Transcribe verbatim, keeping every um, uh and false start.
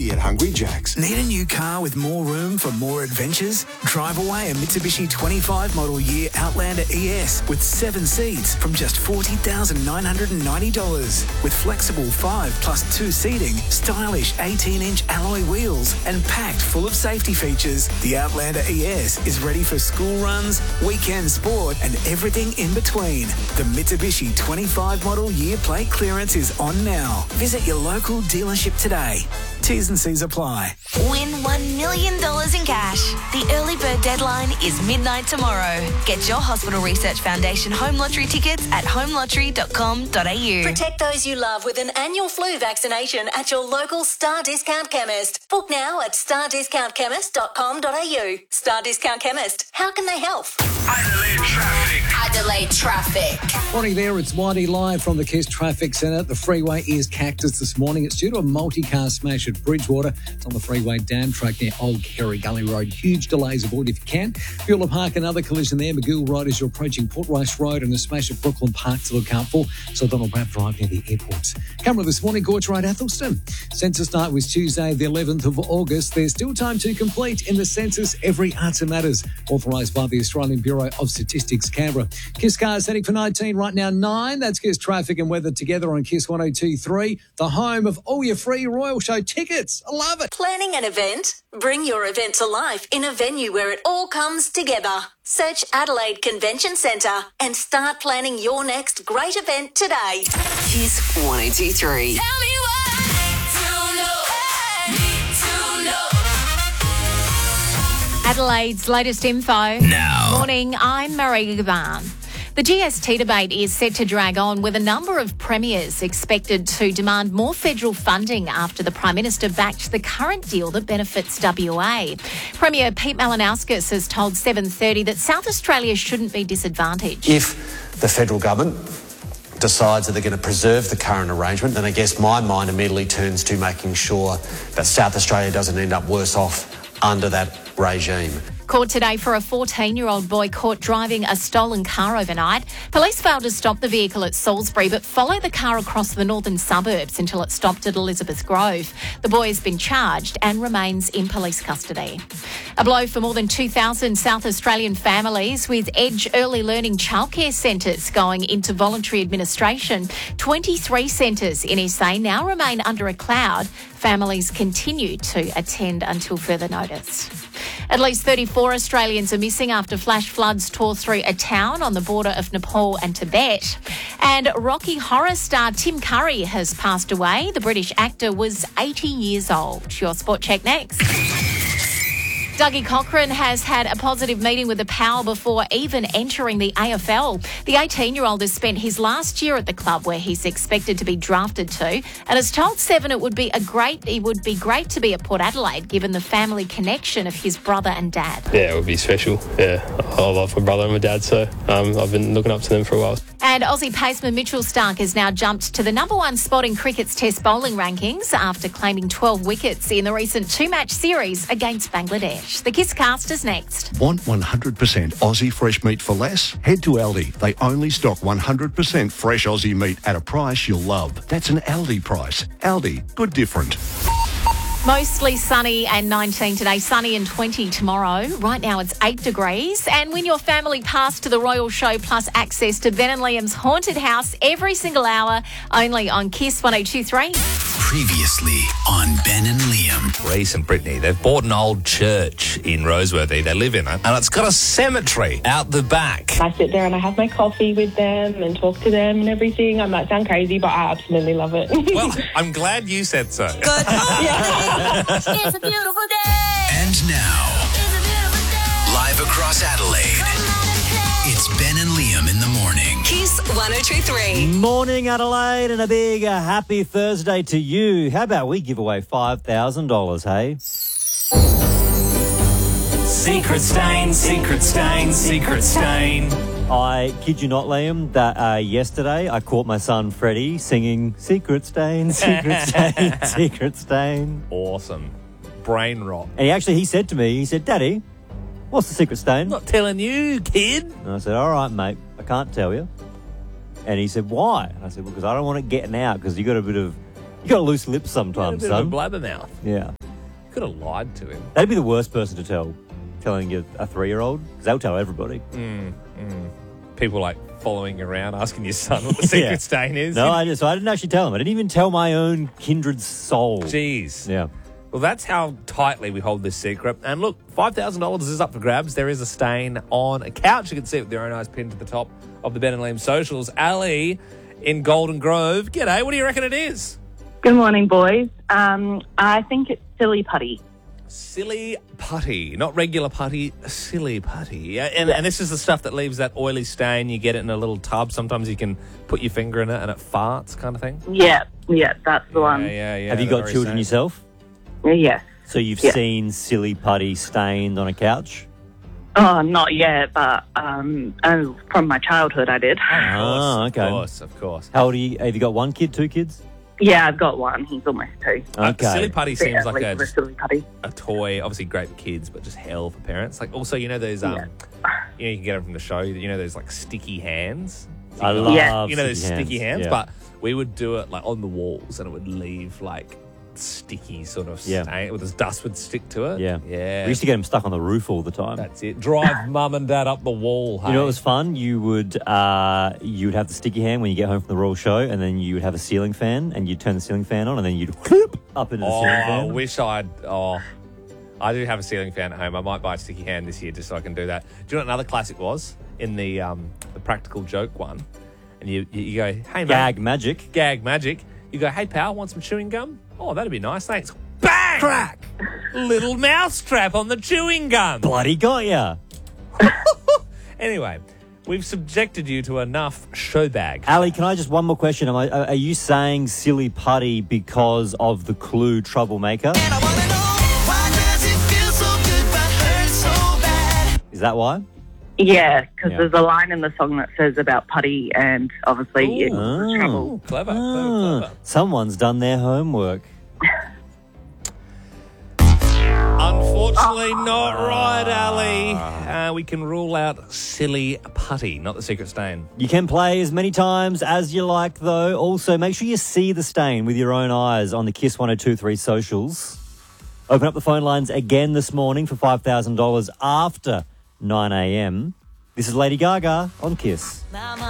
only at Hungry Jack's. Need a new car with more room for more adventures? Drive away a Mitsubishi twenty-five model year Outlander E S with seven seats from just forty thousand nine hundred ninety dollars. With flexible five plus two seating, stylish eighteen inch alloy wheels and packed full of safety features, the Outlander E S is ready for school runs, weekend sport and everything in between. The Mitsubishi twenty-five model year plate clearance is on now. Visit your local dealership today. T's and C's apply. Win one million dollars in cash. The early bird deadline is midnight tomorrow. Get your Hospital Research Foundation home lottery tickets at home lottery dot com dot a u. Protect those you love with an annual flu vaccination at your local Star Discount Chemist. Book now at star discount chemist dot com dot a u. Star Discount Chemist. How can they help? Adelaide traffic. Adelaide traffic. Morning there, it's Whitey live from the Kiss Traffic Centre. The freeway is cactus this morning. It's due to a multi-car smash at Bridgewater. It's on the freeway dam track near Old Kerry Gully Road. Huge delays aboard if you can. Bueller Park, another collision there. McGill Road as you're approaching Port Rice Road, and a smash at Brooklyn Park to look out for. So Donald Brabb Drive near the airports. Camera this morning, Gorge Road, Athelston. Census night was Tuesday, the eleventh of August. There's still time to complete in the census every answer matters. Authorised by the Australian Bureau of Statistics, Canberra. Kiss cars heading for nineteen right now, nine. That's Kiss traffic and weather together on Kiss one oh two point three, the home of all your free Royal Show tickets. I love it. Planning an event? Bring your event to life in a venue where it all comes together. Search Adelaide Convention Centre and start planning your next great event today. Kiss one oh two point three. Tell me why. To know, need to know. Adelaide's latest info. Now. Morning, I'm Marie Gavan. The G S T debate is set to drag on, with a number of premiers expected to demand more federal funding after the Prime Minister backed the current deal that benefits W A. Premier Pete Malinauskas has told seven thirty that South Australia shouldn't be disadvantaged. If the federal government decides that they're going to preserve the current arrangement, then I guess my mind immediately turns to making sure that South Australia doesn't end up worse off under that regime. Court today for a fourteen-year-old boy caught driving a stolen car overnight. Police failed to stop the vehicle at Salisbury but followed the car across the northern suburbs until it stopped at Elizabeth Grove. The boy has been charged and remains in police custody. A blow for more than two thousand South Australian families with Edge Early Learning childcare centres going into voluntary administration. twenty-three centres in S A now remain under a cloud. Families continue to attend until further notice. At least thirty-four Australians are missing after flash floods tore through a town on the border of Nepal and Tibet. And Rocky Horror star Tim Curry has passed away. The British actor was eighty years old. Your Sport Check next. Dougie Cochran has had a positive meeting with the Power before even entering the A F L. The eighteen-year-old has spent his last year at the club, where he's expected to be drafted to, and has told Seven it would be a great it would be great to be at Port Adelaide, given the family connection of his brother and dad. Yeah, it would be special. Yeah, I love my brother and my dad, so um, I've been looking up to them for a while. And Aussie paceman Mitchell Starc has now jumped to the number one spot in cricket's Test bowling rankings after claiming twelve wickets in the recent two-match series against Bangladesh. The Kiss Cast is next. Want one hundred percent Aussie fresh meat for less? Head to Aldi. They only stock one hundred percent fresh Aussie meat at a price you'll love. That's an Aldi price. Aldi, good different. Mostly sunny and nineteen today, sunny and twenty tomorrow. Right now it's eight degrees. And win your family pass to the Royal Show plus access to Ben and Liam's haunted house every single hour, only on Kiss one oh two point three. Previously on Ben and Liam. Reese and Brittany, they've bought an old church in Roseworthy. They live in it, and it's got a cemetery out the back. I sit there and I have my coffee with them and talk to them and everything. I might sound crazy, but I absolutely love it. Well, I'm glad you said so. Good. It's a beautiful day. And now, It's a beautiful day. live across Adelaide, it's Ben and Liam in the morning. Kiss one oh two point three. Morning, Adelaide, and a big uh, happy Thursday to you. How about we give away five thousand dollars, hey? Secret stain, secret stain, secret stain. I kid you not, Liam, that uh, yesterday I caught my son Freddie singing Secret Stain, Secret Stain, Secret Stain. Awesome. Brain rot. And he actually, he said to me, he said, Daddy, what's the secret stain? I'm not telling you, kid. And I said, all right, mate, I can't tell you. And he said, why? And I said, well, because I don't want it getting out, because you got a bit of You got loose lips He had a sometimes, bit of a son. blabbermouth. Yeah. Could have lied to him. That'd be the worst person to tell, telling you a three-year-old, because they'll tell everybody. Mm, mm. People like following you around, asking your son what the secret Yeah. stain is. No, I just, so I didn't actually tell him. I didn't even tell my own kindred soul. Jeez. Yeah. Well, that's how tightly we hold this secret. And look, five thousand dollars is up for grabs. There is a stain on a couch. You can see it with your own eyes pinned to the top of the Ben and Liam socials. Ali in Golden Grove. G'day, what do you reckon it is? Good morning, boys. Um, I think it's silly putty. Silly putty. Not regular putty, silly putty. Yeah, and, and this is the stuff that leaves that oily stain. You get it in a little tub. Sometimes you can put your finger in it and it farts kind of thing. Yeah, yeah, that's the one. Yeah, yeah, yeah. Have you the got very children same. yourself? Yes. So you've Yeah. seen silly putty stained on a couch? Oh, not yet, but um, oh, from my childhood I did. Oh, okay. Of course, of course. How old are you? Have you got one kid, two kids? Yeah, I've got one. He's almost two. Uh, Okay. silly putty Bit seems early like a, for a silly putty. a toy. Obviously great for kids, but just hell for parents. Like also, you know those um, you know you can get them from the show. You know those like sticky hands. I You know, love Yeah. you know those sticky sticky hands, hands, yeah. but we would do it like on the walls, and it would leave like sticky sort of Yeah. stain. With this dust would stick to it. Yeah. yeah. We used to get them stuck on the roof all the time. That's it. Drive mum and dad up the wall. Hey? You know what was fun? You would uh, you would have the sticky hand when you get home from the Royal Show, and then you would have a ceiling fan, and you'd turn the ceiling fan on, and then you'd whoop up into the Oh, ceiling I fan. wish I'd. Oh, I do have a ceiling fan at home. I might buy a sticky hand this year just so I can do that. Do you know what another classic was in the um, the practical joke one? And you you, you go, hey mate, Gag magic. gag magic. You go, hey pal, want some chewing gum? Oh, that'd be nice, thanks. Bang! Crack! Little mouse trap on the chewing gum. Bloody got ya. Anyway, we've subjected you to enough show bag. Ali, can I just one more question? Am I, are you saying silly putty because of the Clue Troublemaker? Is that why? Yeah, because Yeah. there's a line in the song that says about putty, and obviously it's Oh. trouble. Clever, clever, Ah, clever. someone's done their homework. Unfortunately, not right, Ali. Uh, we can rule out silly putty, not the secret stain. You can play as many times as you like, though. Also, make sure you see the stain with your own eyes on the Kiss one oh two three socials. Open up the phone lines again this morning for five thousand dollars after nine a.m. This is Lady Gaga on Kiss.